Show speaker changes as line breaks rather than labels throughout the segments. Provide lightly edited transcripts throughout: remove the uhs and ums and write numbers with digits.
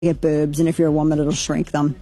get boobs, and if you're a woman, it'll shrink them.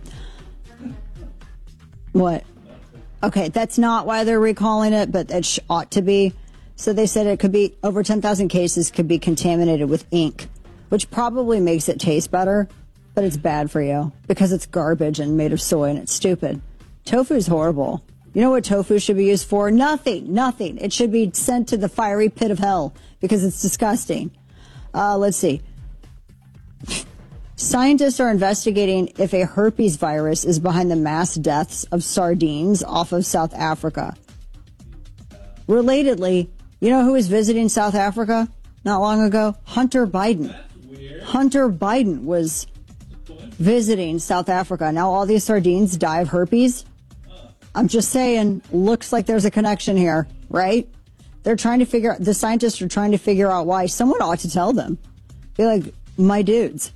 What? Okay, that's not why they're recalling it, but it ought to be. So they said it could be over 10,000 cases could be contaminated with ink, which probably makes it taste better, but it's bad for you because it's garbage and made of soy and it's stupid. Tofu is horrible. You know what tofu should be used for? Nothing. It should be sent to the fiery pit of hell because it's disgusting. Let's see. Scientists are investigating if a herpes virus is behind the mass deaths of sardines off of South Africa. Relatedly, you know who was visiting South Africa not long ago? Hunter Biden. Hunter Biden was visiting South Africa. Now all these sardines die of herpes. I'm just saying, looks like there's a connection here, right? The scientists are trying to figure out why. Someone ought to tell them. Be like, my dudes,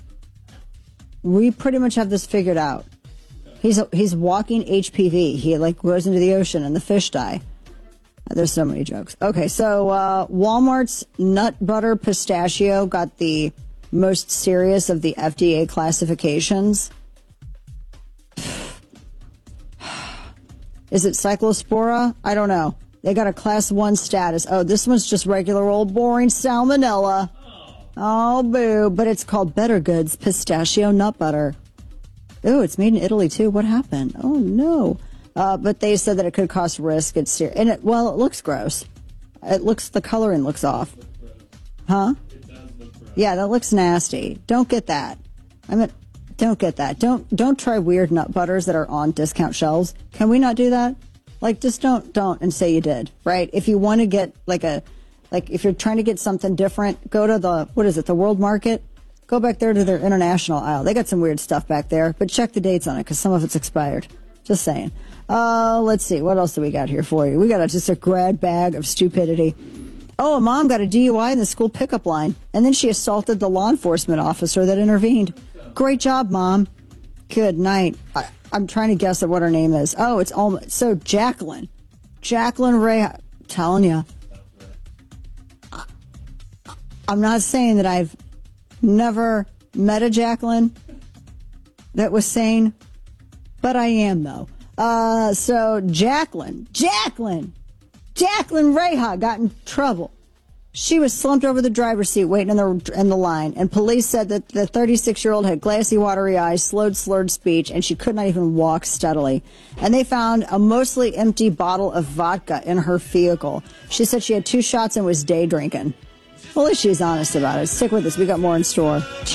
we pretty much have this figured out. He's walking HPV. He goes into the ocean and the fish die. There's so many jokes. Okay, so Walmart's nut butter pistachio got the most serious of the FDA classifications. Is it Cyclospora? I don't know. They got a class 1 status. Oh, this one's just regular old boring salmonella. Oh, boo. But it's called Better Goods Pistachio Nut Butter. Oh, it's made in Italy, too. What happened? Oh, no. But they said that it could cause risk. It looks gross. The coloring looks off. Huh? Yeah, that looks nasty. Don't get that. Don't get that. Don't try weird nut butters that are on discount shelves. Can we not do that? Just don't and say you did, right? If you want to get if you're trying to get something different, go to the World Market. Go back there to their international aisle. They got some weird stuff back there, but check the dates on it because some of it's expired. Just saying. Let's see. What else do we got here for you? We got just a grad bag of stupidity. Oh, a mom got a DUI in the school pickup line, and then she assaulted the law enforcement officer that intervened. Great job, Mom. Good night. I'm trying to guess at what her name is. Oh, it's almost so Jacqueline. Jacqueline Ray. I'm telling you. I'm not saying that I've never met a Jacqueline that was sane, but I am though. So Jacqueline Reha got in trouble. She was slumped over the driver's seat waiting in the line, and police said that the 36-year-old had glassy, watery eyes, slurred speech, and she could not even walk steadily. And they found a mostly empty bottle of vodka in her vehicle. She said she had 2 shots and was day drinking. Well, at least she's honest about it. Stick with us. We got more in store.